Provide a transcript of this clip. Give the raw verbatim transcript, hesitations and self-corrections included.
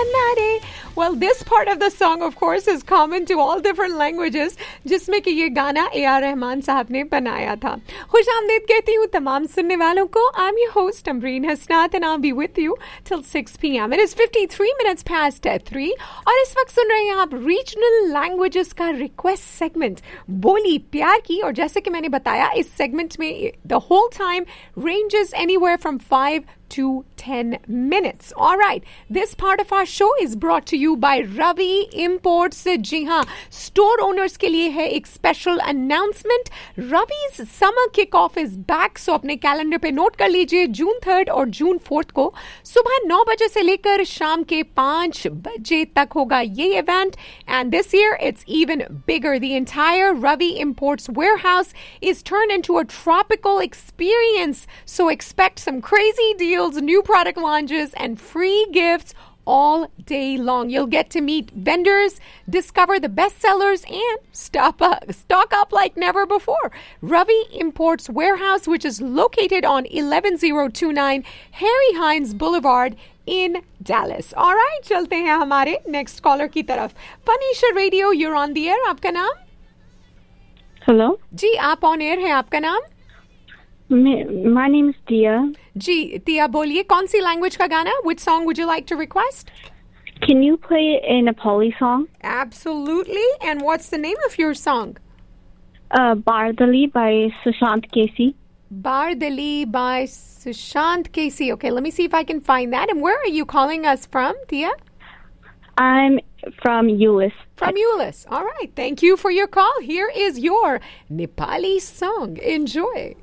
Nare. Well, this part of the song, of course, is common to all different languages, जिसमें कि ये गाना A R Rahman साहब ने बनाया था. खुशामदीद कहती हूँ तमाम सुनने वालों को. I'm your host, Ambreen Hasnat, and I'll be with you till six p.m. It is fifty-three minutes past three. और इस वक्त सुन रहे हैं आप रीजनल लैंग्वेजेस का रिक्वेस्ट सेगमेंट बोली प्यार की. और जैसे कि मैंने बताया, इस सेगमेंट में the whole time ranges anywhere from five to ten minutes. All right. This part of our show is brought to you by Ravi Imports. जी हाँ, स्टोर ओनर्स के लिए है एक special announcement. Ravi's summer kick off is back, सो अपने calendar पे note कर लीजिए. June third और जून फोर्थ को सुबह नौ बजे से लेकर शाम के पांच बजे तक होगा ये event. And this year it's even bigger. The entire Ravi Imports warehouse is turned into a tropical experience. So expect some crazy deals, new product launches, and free gifts all day long. You'll get to meet vendors, discover the best sellers, and stock up, stock up like never before. Ravi Imports Warehouse, which is located on eleven oh two nine Harry Hines Boulevard in Dallas. All right, चलते हैं हमारे next caller की तरफ. Panisha Radio, you're on the air. आपका नाम? Hello. जी, आप on air हैं. आपका नाम? My name is Tia. Ji, Tia, बोलिए कौन सी language का गाना? Which song would you like to request? Can you play it in a Nepali song? Absolutely. And what's the name of your song? Uh, Bardali by Sushant Casey. Bardali by Sushant Casey. Okay, let me see if I can find that. And where are you calling us from, Tia? I'm from Euless. From Euless. All right. Thank you for your call. Here is your Nepali song. Enjoy.